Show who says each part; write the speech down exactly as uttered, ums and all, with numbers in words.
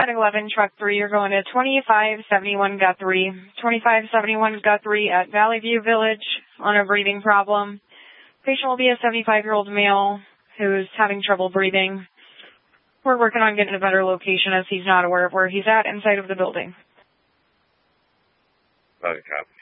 Speaker 1: at eleven, truck three, you're going to twenty-five seventy-one Guthrie. twenty-five seventy-one Guthrie at Valley View Village on a breathing problem. Patient will be a seventy-five-year-old male who's having trouble breathing. We're working on getting a better location as he's not aware of where he's at inside of the building.
Speaker 2: Okay.